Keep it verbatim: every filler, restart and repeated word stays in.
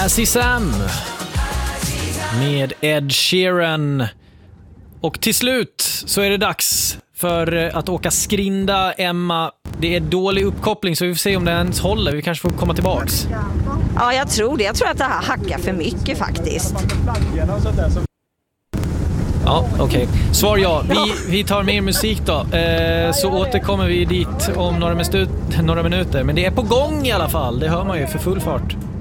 As Is Sam med Ed Sheeran. Och till slut så är det dags för att åka skrinda, Emma. Det är dålig uppkoppling så vi får se om det ens håller. Vi kanske får komma tillbaks. Ja, jag tror det. Jag tror att det här hackar för mycket faktiskt. Ja, okej. Okay. Svar ja. Vi, vi tar mer musik då. Eh, så återkommer vi dit om några, minu- några minuter. Men det är på gång i alla fall. Det hör man ju för full fart.